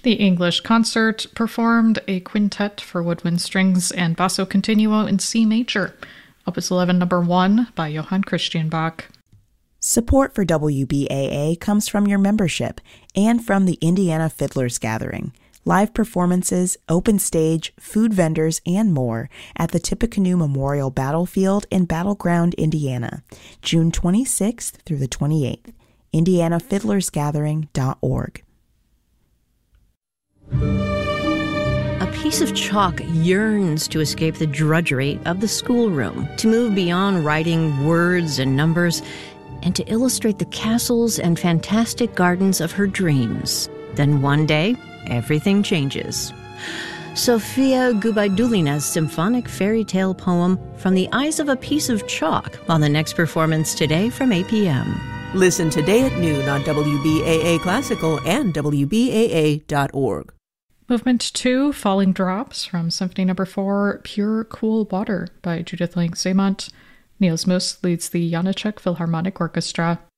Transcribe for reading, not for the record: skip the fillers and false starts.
The English Concert performed a quintet for woodwind strings and basso continuo in C major, Opus 11 No. 1 by Johann Christian Bach. Support for WBAA comes from your membership and from the Indiana Fiddlers Gathering. Live performances, open stage, food vendors, and more at the Tippecanoe Memorial Battlefield in Battleground, Indiana, June 26th through the 28th. IndianaFiddlersGathering.org. A piece of chalk yearns to escape the drudgery of the schoolroom, to move beyond writing words and numbers, and to illustrate the castles and fantastic gardens of her dreams. Then one day, everything changes. Sofia Gubaidulina's symphonic fairy tale poem, From the Eyes of a Piece of Chalk, on the next performance today from 8 p.m. Listen today at noon on WBAA Classical and WBAA.org. Movement 2, Falling Drops, from Symphony No. 4, Pure Cool Water by Judith Lang Zemont. Niels Mus leads the Janáček Philharmonic Orchestra.